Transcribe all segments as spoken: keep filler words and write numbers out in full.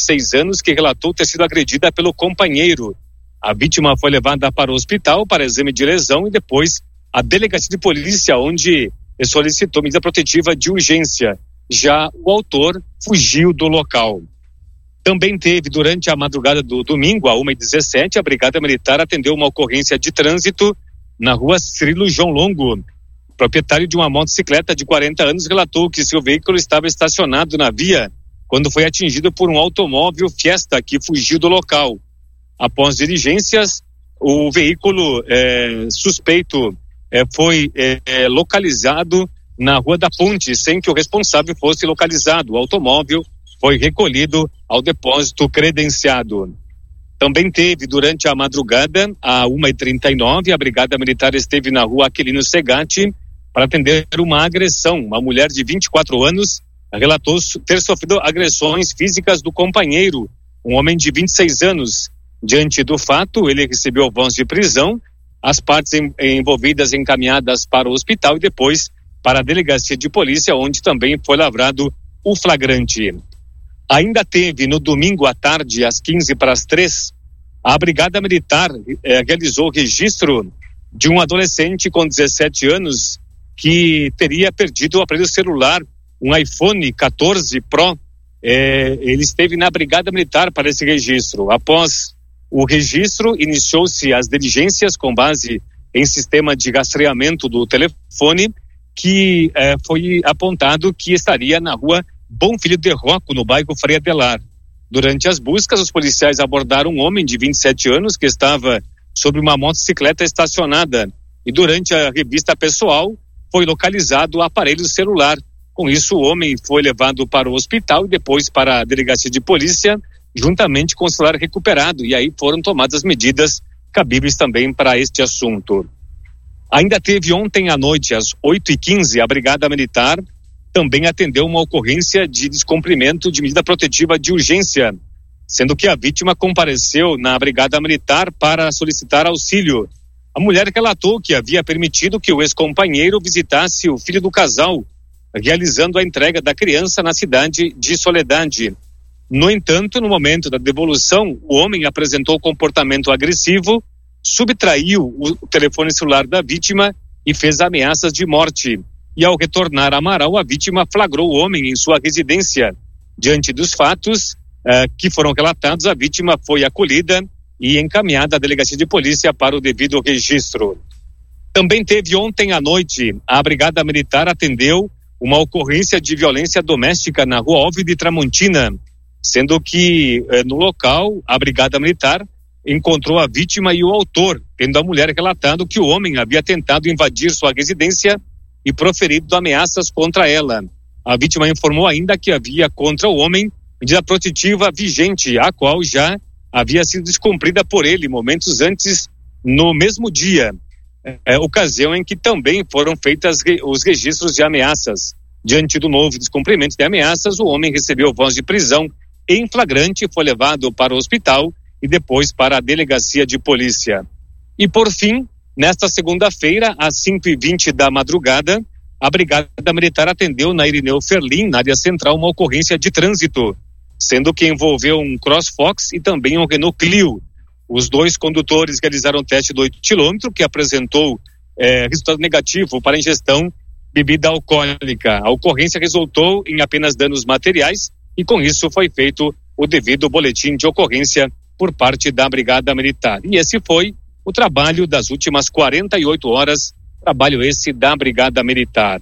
seis anos, que relatou ter sido agredida pelo companheiro. A vítima foi levada para o hospital para exame de lesão e depois a delegacia de polícia, onde solicitou medida protetiva de urgência. Já o autor fugiu do local. Também teve, durante a madrugada do domingo, a uma e dezessete, a Brigada Militar atendeu uma ocorrência de trânsito na rua Cirilo João Longo. O proprietário de uma motocicleta de quarenta anos relatou que seu veículo estava estacionado na via quando foi atingido por um automóvel Fiesta que fugiu do local. Após diligências, o veículo eh, suspeito eh, foi eh, localizado na Rua da Ponte, sem que o responsável fosse localizado. O automóvel foi recolhido ao depósito credenciado. Também teve, durante a madrugada, a uma e trinta e nove, a Brigada Militar esteve na Rua Aquilino Segatti para atender uma agressão. Uma mulher de vinte e quatro anos relatou ter sofrido agressões físicas do companheiro, um homem de vinte e seis anos. Diante do fato, ele recebeu voz de prisão, as partes em, envolvidas encaminhadas para o hospital e depois para a delegacia de polícia, onde também foi lavrado o flagrante. Ainda teve no domingo à tarde, às quinze para as três, a Brigada Militar eh, realizou o registro de um adolescente com dezessete anos que teria perdido o aparelho celular, um iPhone quatorze Pro. Eh, ele esteve na Brigada Militar para esse registro. Após o registro, iniciou-se as diligências com base em sistema de rastreamento do telefone, que eh, foi apontado que estaria na rua Bom Filho de Rocco, no bairro Frei Adelar. Durante as buscas, os policiais abordaram um homem de vinte e sete anos que estava sobre uma motocicleta estacionada e durante a revista pessoal foi localizado o aparelho celular. Com isso, o homem foi levado para o hospital e depois para a delegacia de polícia, juntamente com o celular recuperado, e aí foram tomadas as medidas cabíveis também para este assunto. Ainda teve ontem à noite, às oito e quinze, a Brigada Militar também atendeu uma ocorrência de descumprimento de medida protetiva de urgência, sendo que a vítima compareceu na Brigada Militar para solicitar auxílio. A mulher relatou que havia permitido que o ex-companheiro visitasse o filho do casal, realizando a entrega da criança na cidade de Soledade. No entanto, no momento da devolução, o homem apresentou comportamento agressivo, subtraiu o telefone celular da vítima e fez ameaças de morte. E ao retornar a Amaral, a vítima flagrou o homem em sua residência. Diante dos fatos uh, que foram relatados, a vítima foi acolhida e encaminhada à delegacia de polícia para o devido registro. Também teve ontem à noite, a Brigada Militar atendeu uma ocorrência de violência doméstica na Rua Óbvio de Tramontina, sendo que eh, no local a Brigada Militar encontrou a vítima e o autor, tendo a mulher relatado que o homem havia tentado invadir sua residência e proferido ameaças contra ela. A vítima informou ainda que havia contra o homem medida protetiva vigente, a qual já havia sido descumprida por ele momentos antes, no mesmo dia, é, ocasião em que também foram feitas re, os registros de ameaças. Diante do novo descumprimento de ameaças, o homem recebeu voz de prisão em flagrante, foi levado para o hospital e depois para a delegacia de polícia. E por fim, nesta segunda-feira, às cinco e vinte da madrugada, a Brigada Militar atendeu na Irineu Ferlin, na área central, uma ocorrência de trânsito, sendo que envolveu um CrossFox e também um Renault Clio. Os dois condutores realizaram teste do oito quilômetros, que apresentou eh, resultado negativo para ingestão de bebida alcoólica. A ocorrência resultou em apenas danos materiais e com isso foi feito o devido boletim de ocorrência por parte da Brigada Militar. E esse foi o trabalho das últimas quarenta e oito horas, trabalho esse da Brigada Militar.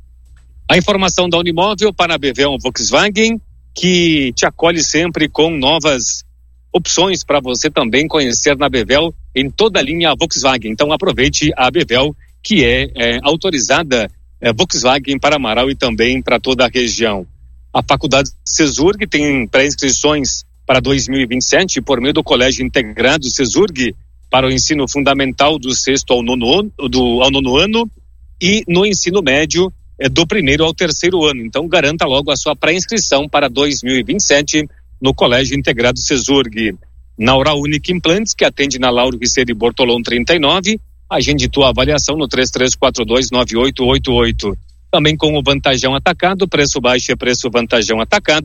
A informação da Unimóvel para a Bevel Volkswagen, que te acolhe sempre com novas opções para você também conhecer na Bevel em toda a linha Volkswagen. Então aproveite a Bevel, que é, é autorizada é, Volkswagen para Amaral e também para toda a região. A Faculdade Cesurg tem pré-inscrições para dois mil e vinte e sete por meio do Colégio Integrado Cesurg para o ensino fundamental do sexto ao nono, do, ao nono ano e no ensino médio é, do primeiro ao terceiro ano. Então garanta logo a sua pré-inscrição para dois mil e vinte e sete no Colégio Integrado Cesurg. Na Oral Unique Implantes, que atende na Lauro Riceiro e Bortolão trinta e nove, agende tua avaliação no três três quatro dois nove oito oito oito. Também com o Vantajão Atacado, preço baixo é preço Vantajão Atacado.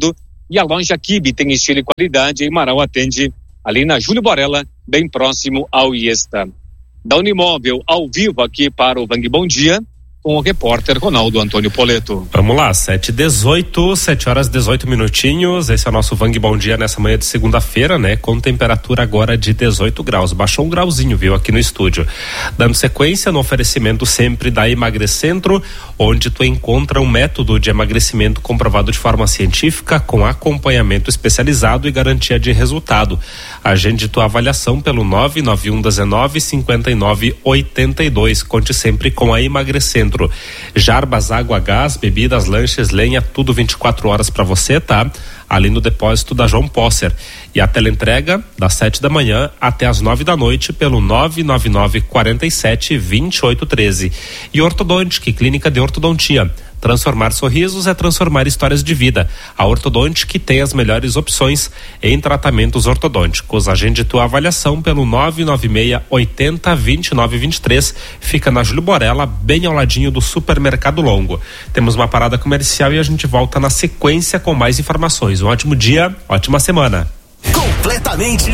E a loja Kibe tem estilo e qualidade. E Marau atende ali na Júlio Borella, bem próximo ao Iesta. Da Unimóvel, ao vivo aqui para o Vang Bom Dia, com o repórter Ronaldo Antônio Poleto. Vamos lá, sete e dezoito, sete horas e dezoito minutinhos. Esse é o nosso Vang Bom Dia nessa manhã de segunda-feira, né? Com temperatura agora de dezoito graus. Baixou um grauzinho, viu, aqui no estúdio. Dando sequência no oferecimento sempre da Emagrecentro, onde tu encontra um método de emagrecimento comprovado de forma científica, com acompanhamento especializado e garantia de resultado. Agende tua avaliação pelo nove nove um um nove cinco nove oito dois. Conte sempre com a Emagrecentro. Jarbas, água, gás, bebidas, lanches, lenha, tudo vinte e quatro horas para você, tá? Ali no depósito da João Posser. E a teleentrega das sete da manhã até as nove da noite pelo nove nove nove quatro sete dois oito um três. E Ortodontic, clínica de ortodontia. Transformar sorrisos é transformar histórias de vida. A Ortodontic tem as melhores opções em tratamentos ortodônticos. Agende tua avaliação pelo nove nove seis oito zero dois nove dois três. Fica na Júlio Borella, bem ao ladinho do Supermercado Longo. Temos uma parada comercial e a gente volta na sequência com mais informações. Um ótimo dia, ótima semana. Completamente.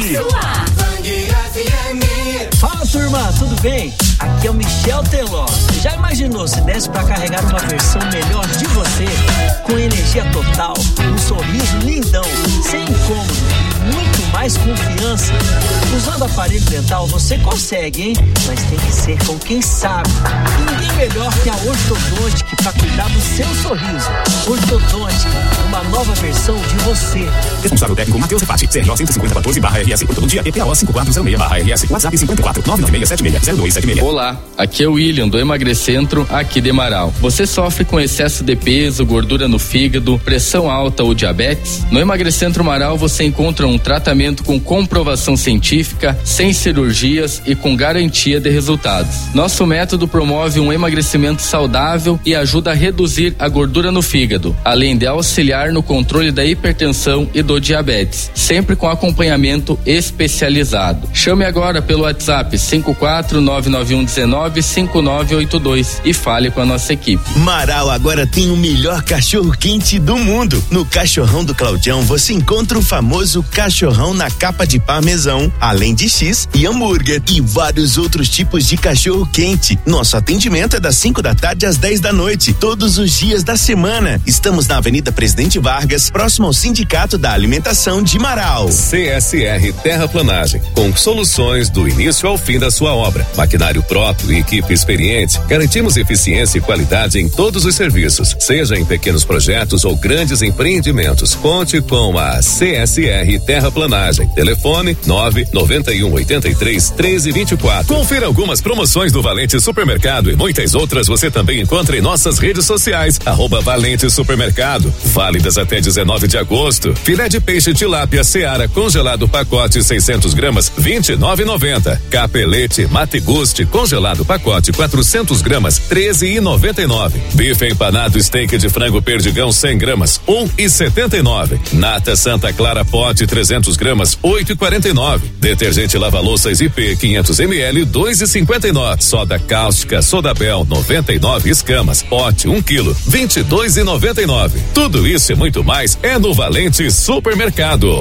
Fala, turma, tudo bem? Aqui é o Michel Teló. Já imaginou se desse pra carregar uma versão melhor de você? Com energia total, um sorriso lindão, sem incômodo e muito mais confiança. Usando aparelho dental você consegue, hein? Mas tem que ser com quem sabe. E ninguém melhor que a Ortodontic pra cuidar do seu sorriso. Ortodontic, uma nova versão de você. Responsável técnico Matheus Repati, C R O cento e cinquenta quatorze barra R S, Ortodontia E P A O cinco quatro zero seis barra R S, WhatsApp cinquenta e quatro nove nove seis sete seis zero dois sete seis. Olá, aqui é o William do Emagrecentro, aqui de Marau. Você sofre com excesso de peso, gordura no fígado, pressão alta ou diabetes? No Emagrecentro Marau você encontra um tratamento com comprovação científica, sem cirurgias e com garantia de resultados. Nosso método promove um emagrecimento saudável e ajuda a reduzir a gordura no fígado, além de auxiliar no controle da hipertensão e do diabetes, sempre com acompanhamento especializado. Chame agora pelo WhatsApp cinco quatro nove nove um um nove cinco nove oito dois e fale com a nossa equipe. Marau agora tem o melhor cachorro quente do mundo. No Cachorrão do Claudião você encontra o famoso cachorrão na capa de parmesão, além de X e hambúrguer e vários outros tipos de cachorro quente. Nosso atendimento é das cinco da tarde às dez da noite, todos os dias da semana. Estamos na Avenida Presidente Vargas, próximo ao Sindicato da Alimentação de Marau. C S R Terraplanagem, com soluções do início ao fim da sua obra. Maquinário próprio e equipe experiente, garantimos eficiência e qualidade em todos os serviços, seja em pequenos projetos ou grandes empreendimentos. Conte com a C S R Terraplanagem. Telefone nove nove um oito três treze vinte e quatro. Confira algumas promoções do Valente Supermercado e muitas outras você também encontra em nossas redes sociais. Arroba Valente Supermercado. Válidas até dezenove de agosto. Filé de peixe tilápia Seara congelado pacote seiscentos gramas vinte e nove e noventa. Capelete Mateguste congelado pacote quatrocentos gramas treze e noventa e nove. Bife empanado steak de frango perdigão cem gramas um e setenta e nove. Nata Santa Clara pote trezentos gramas oito e quarenta e nove. Detergente lava-louças I P quinhentos mililitros dois e cinquenta e nove. Soda cáustica Sodabel noventa e nove escamas pote um quilo vinte e dois e noventa e nove. Tudo isso e muito mais é no Valente Supermercado.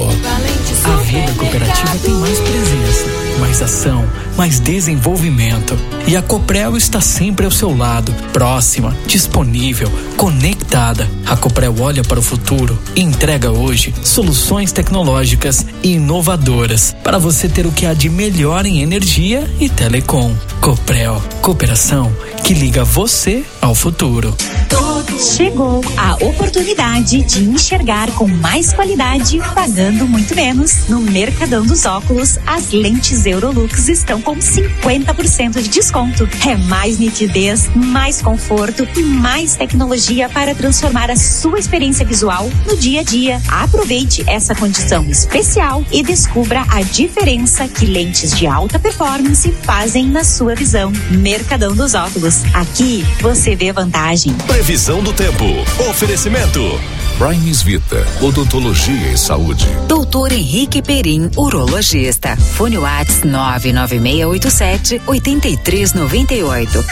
A vida cooperativa tem mais presença, mais ação, mais desenvolvimento. E a Coprel está sempre ao seu lado, próxima, disponível, conectada. A Coprel olha para o futuro e entrega hoje soluções tecnológicas e inovadoras para você ter o que há de melhor em energia e telecom. Coprel, cooperação que liga você ao futuro. Chegou a oportunidade de enxergar com mais qualidade, pagando muito menos. No Mercadão dos Óculos, as lentes Eurolux estão com cinquenta por cento de desconto. É mais nitidez, mais conforto e mais tecnologia para transformar a sua experiência visual no dia a dia. Aproveite essa condição especial e descubra a diferença que lentes de alta performance fazem na sua visão. Mercadão dos Óculos. Aqui você vê vantagem. Previsão do tempo. Oferecimento Primes Vita, odontologia e saúde. Doutor Henrique Perim, urologista. Fone Whats nove nove seis oito sete oito três nove oito.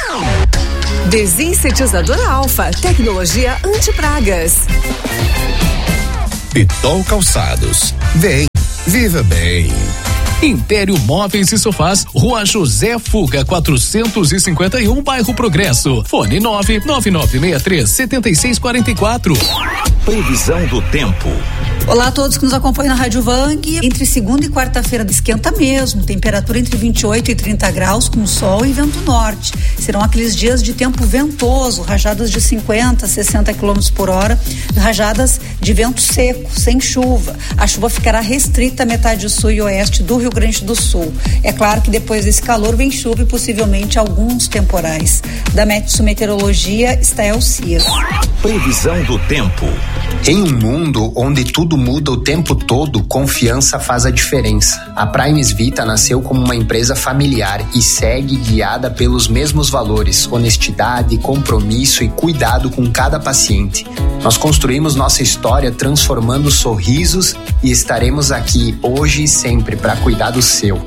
Desinsetizador Alfa, tecnologia anti-pragas. Pitol Calçados. Vem, viva bem. Império Móveis e Sofás, Rua José Fuga, quatrocentos e cinquenta e um, bairro Progresso. Fone nove nove nove seis três sete seis quatro quatro. Previsão do tempo. Olá a todos que nos acompanham na Rádio Vang. Entre segunda e quarta-feira esquenta mesmo, temperatura entre vinte e oito e trinta graus, com sol e vento norte. Serão aqueles dias de tempo ventoso, rajadas de cinquenta, sessenta quilômetros por hora, rajadas de vento seco, sem chuva. A chuva ficará restrita à metade sul e oeste do Rio Grande do Sul. É claro que depois desse calor vem chuva e possivelmente alguns temporais. Da Metsu Meteorologia, Estael Cias. Previsão do tempo. Em um mundo onde tudo muda o tempo todo, confiança faz a diferença. A Primes Vita nasceu como uma empresa familiar e segue guiada pelos mesmos valores: honestidade, compromisso e cuidado com cada paciente. Nós construímos nossa história transformando sorrisos e estaremos aqui hoje e sempre para cuidar do seu.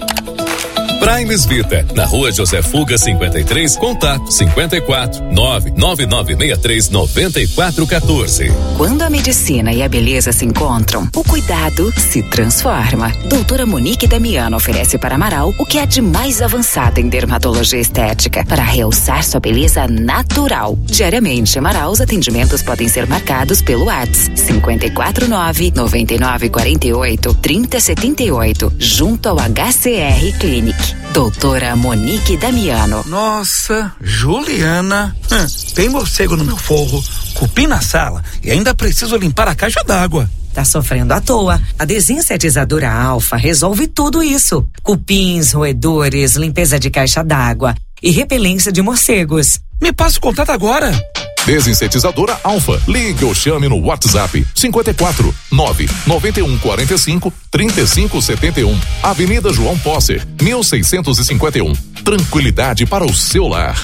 Primes Vita, na Rua José Fuga cinquenta e três, contato cinquenta e quatro, nove nove nove seis três nove quatro um quatro. Quando a medicina e a beleza se encontram, o cuidado se transforma. Doutora Monique Damiano oferece para Amaral o que há de mais avançado em dermatologia estética para realçar sua beleza natural. Diariamente, Amaral, os atendimentos podem ser marcados pelo WhatsApp cinquenta e quatro nove nove nove quatro oito trinta setenta e oito, junto ao H C R Clinic. Doutora Monique Damiano. Nossa, Juliana, hum, tem morcego no meu forro, cupim na sala e ainda preciso limpar a caixa d'água. Tá sofrendo à toa. A desinsetizadora Alfa resolve tudo isso. Cupins, roedores, limpeza de caixa d'água e repelência de morcegos. Me passa o contato agora. Desinsetizadora Alfa. Ligue ou chame no WhatsApp cinquenta e quatro nove nove um quatro cinco trinta e cinco setenta e um. Avenida João Posser, mil seiscentos e cinquenta e um. Tranquilidade para o seu lar.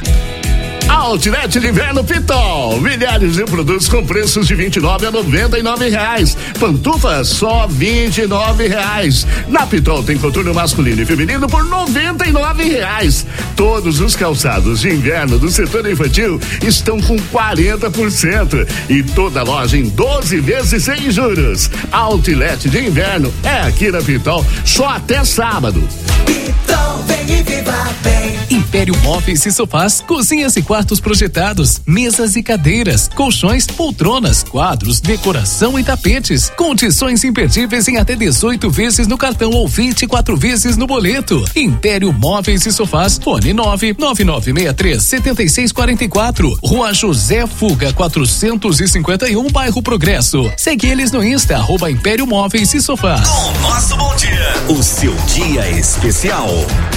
Outlet de Inverno Pitol. Milhares de produtos com preços de vinte e nove a noventa e nove reais. Pantufas só vinte e nove reais. Na Pitol tem coturno masculino e feminino por noventa e nove reais. Todos os calçados de inverno do setor infantil estão com quarenta por cento e toda loja em doze vezes sem juros. Outlet de Inverno é aqui na Pitol só até sábado. Pitol, vem e viva bem. Império Móveis e Sofás, cozinhas e quartos projetados, mesas e cadeiras, colchões, poltronas, quadros, decoração e tapetes. Condições imperdíveis em até dezoito vezes no cartão ou vinte e quatro vezes no boleto. Império Móveis e Sofás, fone nove nove nove seis três sete seis quatro quatro. Rua José Fuga, quatrocentos e cinquenta e um, bairro Progresso. Segue eles no Insta, arroba Império Móveis e Sofás. Com nosso bom dia, o seu dia especial.